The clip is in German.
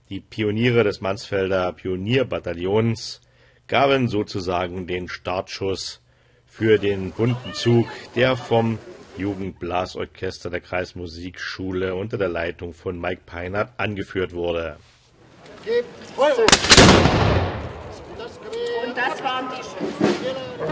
Die Pioniere des Mansfelder Pionierbataillons gaben sozusagen den Startschuss für den bunten Zug, der vom Jugendblasorchester der Kreismusikschule unter der Leitung von Mike Peinert angeführt wurde. Und das waren die Schützen.